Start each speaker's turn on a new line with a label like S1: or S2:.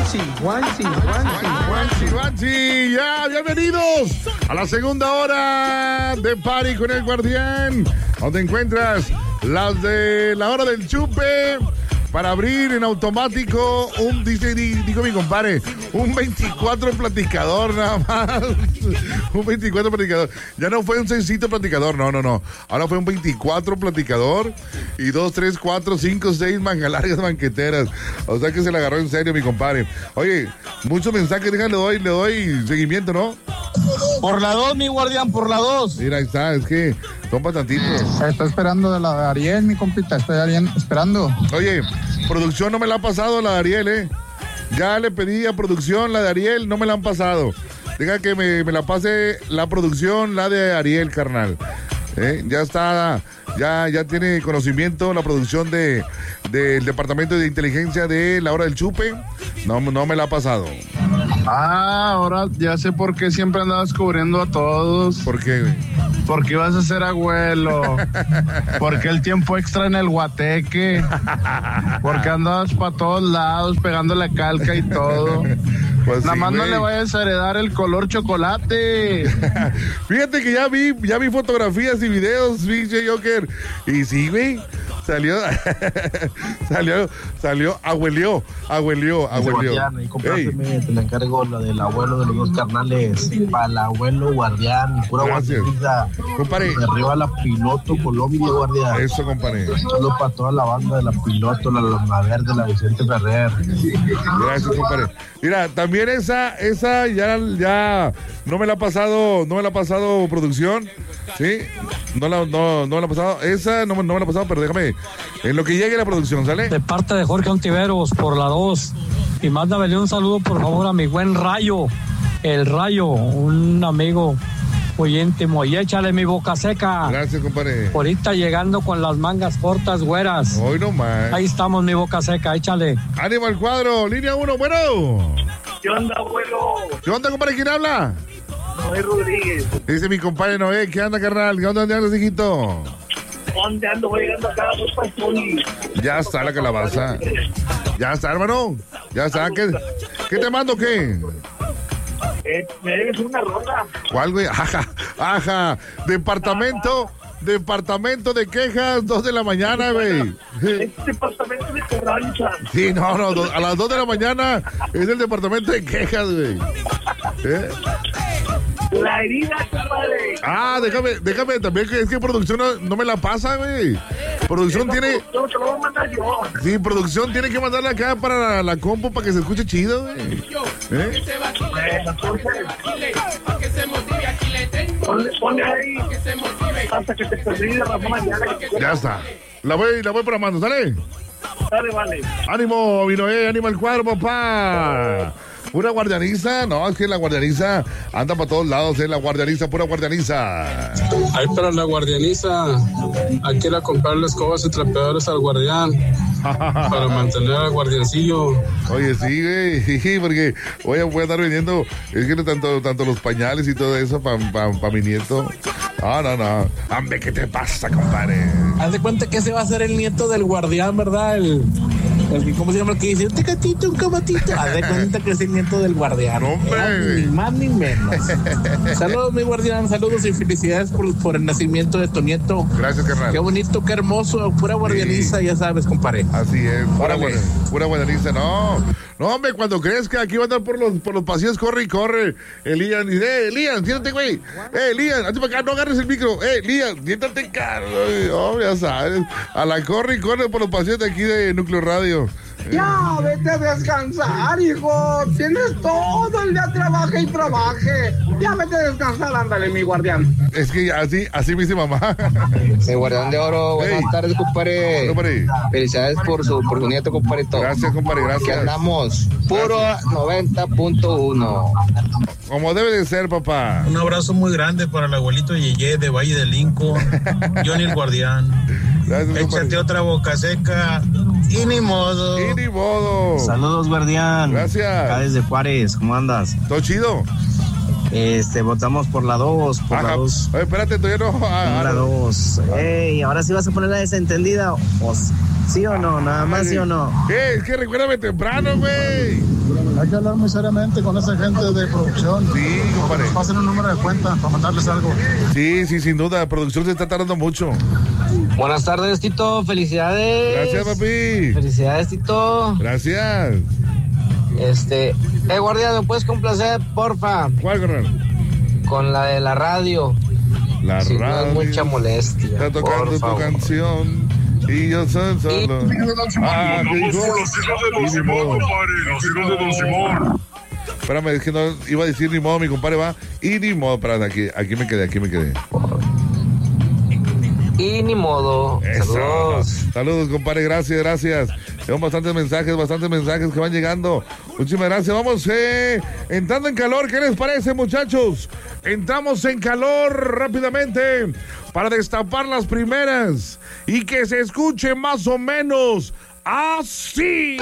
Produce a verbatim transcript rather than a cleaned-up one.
S1: Guanchi, Guanchi, Guanchi, Guanchi,
S2: Guanchi. Ya, bienvenidos a la segunda hora de Party con el Guardián, donde encuentras las de la hora del chupe. Para abrir en automático un, dice, dijo mi compadre, un veinticuatro platicador nada más. Un veinticuatro platicador. Ya no fue un sencito platicador, no, no, no. Ahora fue un veinticuatro platicador y dos, tres, cuatro, cinco, seis mangalargas banqueteras. O sea que se le agarró en serio mi compadre. Oye, muchos mensajes, déjale, le doy, le doy seguimiento, ¿no?
S3: Por la dos, mi Guardián, por la dos.
S2: Mira, ahí está, es que compa tantito.
S4: Está esperando de la de Ariel, mi compita, estoy Ariel, esperando.
S2: Oye, producción no me la ha pasado la de Ariel, ¿eh? Ya le pedí a producción la de Ariel, no me la han pasado. Diga que me, me la pase la producción, la de Ariel, carnal. ¿Eh? Ya está, ya, ya tiene conocimiento la producción de del Departamento de Inteligencia de la hora del chupe. No, no me la ha pasado.
S3: Ah, ahora ya sé por qué siempre andabas cubriendo a todos.
S2: ¿Por qué, güey?
S3: Porque ibas a ser abuelo. Porque el tiempo extra en el guateque. Porque andabas para todos lados pegando la calca y todo. Pues nada sí, más no le vayas a heredar el color chocolate.
S2: Fíjate que ya vi, ya vi fotografías y videos, pinche Joker. Y sí, güey. Salió, salió, salió, abuelió, abuelió, abuelió.
S5: Y compárteme, te le encargo la del abuelo de los dos carnales. Para el abuelo Guardián, pura guardianita.
S2: Compadre.
S5: De arriba la Piloto, Colombia, Guardián.
S2: Eso, compadre.
S5: Solo para toda la banda de la Piloto, la Loma Verde, la Vicente Ferrer.
S2: Gracias, compadre. Mira, también esa, esa ya, ya no me la ha pasado, no me la ha pasado producción, ¿sí? No la, no, no me la ha pasado, esa no, no me la ha pasado, pero déjame, en lo que llegue la producción, ¿sale?
S6: De parte de Jorge Ontiveros, por la dos. Y mándame un saludo, por favor, a mi buen Rayo, el Rayo, un amigo muy íntimo. Y échale mi boca seca.
S2: Gracias, compadre.
S6: Ahorita llegando con las mangas cortas, güeras.
S2: Hoy no más.
S6: Ahí estamos, mi boca seca, échale.
S2: Ánimo al cuadro, línea uno, bueno.
S7: ¿Qué onda, abuelo?
S2: ¿Qué onda, compadre? ¿Quién habla?
S7: Noé Rodríguez.
S2: Dice mi compadre Noé, ¿qué anda, carnal? ¿Qué onda, dónde andas, hijito?
S7: ¿Dónde ando? Voy llegando acá a dos pastones.
S2: Ya está la calabaza. Ya está, hermano. Ya está. ¿Qué, ¿qué te mando, qué?
S7: Eh, me debes una rola.
S2: ¿Cuál, güey? Ajá, ajá. Departamento, departamento de quejas, dos de la mañana, güey.
S7: Es departamento de Carranza.
S2: Sí, no, no, do, a las dos de la mañana es el departamento de quejas, güey. ¿Eh?
S7: La herida, compadre.
S2: Ah, déjame, déjame también, que es que producción no, no me la pasa, güey. Producción
S7: no,
S2: tiene...
S7: No, te lo voy a mandar yo.
S2: Sí, producción tiene que mandarla acá para la, la compu para que se escuche chido, güey. ¿Eh?
S7: Bueno, entonces... Ponle, ponle ahí hasta que te perdí de Ramón Ayala.
S2: Ya está. La voy, la voy programando, ¿sale?
S7: Dale, vale.
S2: Ánimo, Vinoé, ánimo al cuadro, papá. ¿Pura guardianiza? No, es que la guardianiza anda para todos lados, es ¿eh? La guardianiza, pura guardianiza.
S8: Ahí para la guardianiza, hay que ir a comprarle escobas y trapeadores al guardián para mantener al guardiancillo.
S2: Oye, sí, güey, sí, porque voy a, voy a estar vendiendo, es que tanto, tanto los pañales y todo eso para pa, pa mi nieto. Ah, no, no. Hombre, ¿qué te pasa, compadre?
S9: Haz de cuenta que ese va a ser el nieto del guardián, ¿verdad? El, el ¿cómo se llama? El que dice, un tecatito, un camatito. Haz de cuenta que es el nieto del guardián.
S2: ¡Hombre!
S9: Ni más ni menos. Saludos, mi guardián, saludos y felicidades por, por el nacimiento de tu nieto.
S2: Gracias, carnal.
S9: Qué bonito, qué hermoso, pura guardianiza, sí. Ya sabes, compadre.
S2: Así es, pura, guardianiza, pura guardianiza, no. No, hombre, cuando crezca, aquí va a andar por los, por los pasillos, corre y corre. Elian, dice, eh, Elian, siéntate, güey. Eh, Elian, hazte para acá, no agarres el micro. Eh, Elian, siéntate acá. Oh, ya sabes. A la corre y corre por los pasillos de aquí de Núcleo Radio.
S10: Ya, vete a descansar, hijo. Tienes todo el día, trabaje y trabaje. Ya vete a descansar, ándale, mi guardián.
S2: Es que así, así me dice mamá.
S11: El guardián de oro, buenas hey. tardes, compadre. compadre. Felicidades por su por su nieto, compadre.
S2: Gracias, compadre, gracias.
S11: Que andamos puro noventa punto uno.
S2: Como debe de ser, papá.
S12: Un abrazo muy grande para el abuelito Yeye de Valle de Lincoln, Johnny el guardián. Gracias, échate compadre. Otra boca seca y ni modo.
S2: Y ni modo.
S5: Saludos, guardián.
S2: Gracias.
S5: Acá desde Juárez, ¿cómo andas?
S2: ¿Todo chido?
S5: Este, votamos por la dos, por
S2: Ajá.
S5: la dos.
S2: Oye, espérate, todavía no.
S5: Ah, la dos. Ey, ¿ahora sí vas a poner la desentendida? ¿O sí o no? Nada más, ¿sí o no?
S2: ¿Qué? Es que recuérdame temprano, güey.
S4: Hay que hablar muy seriamente con esa gente de producción.
S2: Sí, compadre.
S4: Pasen un número de cuenta para mandarles algo.
S2: Sí, sí, sin duda. La producción se está tardando mucho.
S13: Buenas tardes, Tito. Felicidades.
S2: Gracias, papi.
S13: Felicidades, Tito.
S2: Gracias.
S13: Este, eh, guardia, ¿me puedes complacer, porfa?
S2: ¿Cuál, carnal?
S13: Con la de la radio.
S2: La
S13: si
S2: radio.
S13: No es mucha molestia.
S2: Está tocando tu canción. Y yo soy solo. Ah, ¿qué dijo? Y ni modo. Espérame, es que no iba a decir ni modo, mi compadre va. Y ni modo, espérate, aquí, aquí me quedé, aquí me quedé.
S13: Y ni modo.
S2: Eso.
S13: Saludos.
S2: Saludos, compadre, gracias, gracias. Tenemos bastantes mensajes, bastantes mensajes que van llegando. Muchísimas gracias. Vamos eh, entrando en calor. ¿Qué les parece, muchachos? Entramos en calor rápidamente para destapar las primeras y que se escuche más o menos así.